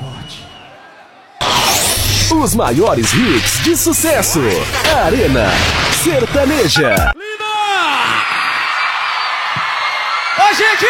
forte. Os maiores hits de sucesso. Arena Sertaneja. Linda! Ô, gente!